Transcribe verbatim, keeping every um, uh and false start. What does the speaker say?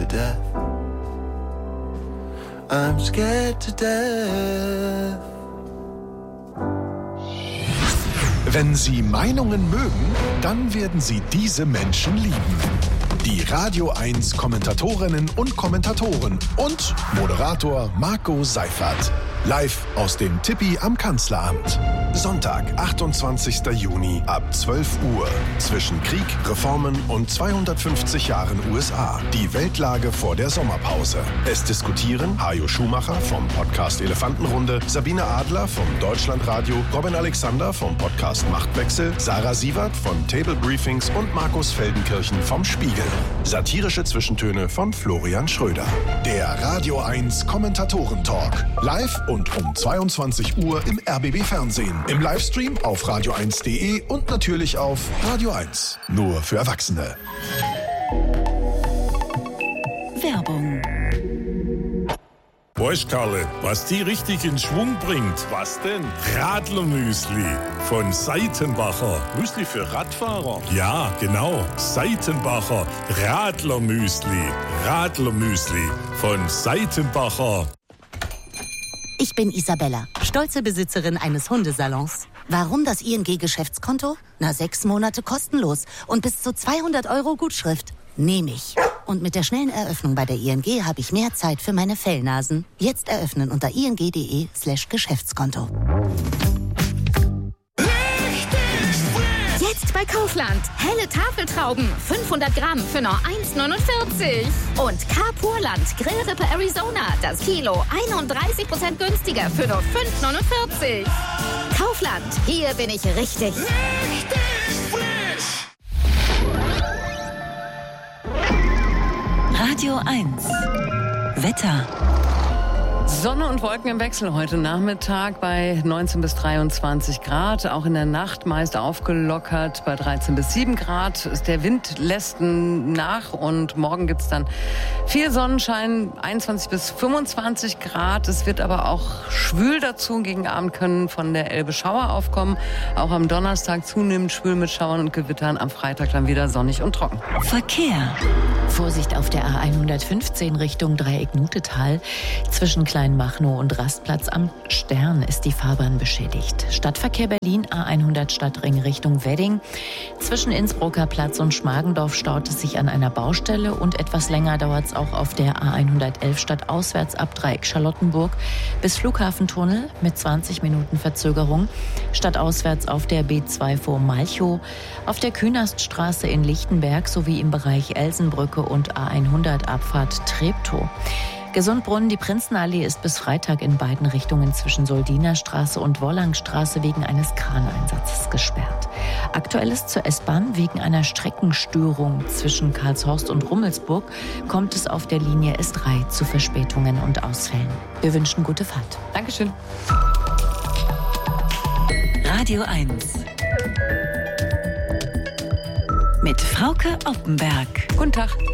death. I'm scared to death. Wenn Sie Meinungen mögen, dann werden Sie diese Menschen lieben. Die Radio eins Kommentatorinnen und Kommentatoren und Moderator Marco Seifert. Live aus dem Tippi am Kanzleramt. Sonntag, achtundzwanzigster Juni ab zwölf Uhr. Zwischen Krieg, Reformen und zweihundertfünfzig Jahren U S A. Die Weltlage vor der Sommerpause. Es diskutieren Hajo Schumacher vom Podcast Elefantenrunde, Sabine Adler vom Deutschlandradio, Robin Alexander vom Podcast Machtwechsel, Sarah Sievert von Table Briefings und Markus Feldenkirchen vom Spiegel. Satirische Zwischentöne von Florian Schröder. Der Radio eins Kommentatoren-Talk. Live und um zweiundzwanzig Uhr im R B B Fernsehen. Im Livestream auf radio eins punkt de und natürlich auf Radio eins. Nur für Erwachsene. Werbung. Weißt, Karle, was die richtig in Schwung bringt? Was denn? Radlermüsli von Seitenbacher. Müsli für Radfahrer? Ja, genau. Seitenbacher Radlermüsli. Radlermüsli von Seitenbacher. Ich bin Isabella, stolze Besitzerin eines Hundesalons. Warum das I N G-Geschäftskonto? Na, sechs Monate kostenlos und bis zu zweihundert Euro Gutschrift. Nehme ich. Und mit der schnellen Eröffnung bei der I N G habe ich mehr Zeit für meine Fellnasen. Jetzt eröffnen unter ing.de slash Geschäftskonto. Jetzt bei Kaufland. Helle Tafeltrauben, fünfhundert Gramm für nur eins neunundvierzig. Und Carpurland Grillrippe Arizona, das Kilo einunddreißig Prozent günstiger für nur fünf neunundvierzig. Kaufland, hier bin ich richtig. Richtig frisch. Radio eins. Wetter. Sonne und Wolken im Wechsel heute Nachmittag bei neunzehn bis dreiundzwanzig Grad. Auch in der Nacht meist aufgelockert bei dreizehn bis sieben Grad. Der Wind lässt nach und morgen gibt's dann viel Sonnenschein, einundzwanzig bis fünfundzwanzig Grad. Es wird aber auch schwül dazu. Gegen Abend können von der Elbe Schauer aufkommen. Auch am Donnerstag zunehmend schwül mit Schauern und Gewittern. Am Freitag dann wieder sonnig und trocken. Verkehr. Vorsicht auf der A hundertfünfzehn Richtung Dreieck-Nutetal. Zwischen Kleinmachnow und Rastplatz am Stern ist die Fahrbahn beschädigt. Stadtverkehr Berlin A hundert Stadtring Richtung Wedding. Zwischen Innsbrucker Platz und Schmargendorf staut es sich an einer Baustelle und etwas länger dauert es auch auf der A hundertelf stadtauswärts ab Dreieck Charlottenburg bis Flughafentunnel mit zwanzig Minuten Verzögerung. Stadtauswärts auf der B zwei vor Malchow, auf der Künaststraße in Lichtenberg sowie im Bereich Elsenbrücke und A hundert Abfahrt Treptow. Gesundbrunnen, die Prinzenallee ist bis Freitag in beiden Richtungen zwischen Soldinerstraße und Wollangstraße wegen eines Kraneinsatzes gesperrt. Aktuell ist zur S-Bahn wegen einer Streckenstörung zwischen Karlshorst und Rummelsburg kommt es auf der Linie S drei zu Verspätungen und Ausfällen. Wir wünschen gute Fahrt. Dankeschön. Radio eins. Mit Frauke Oppenberg. Guten Tag.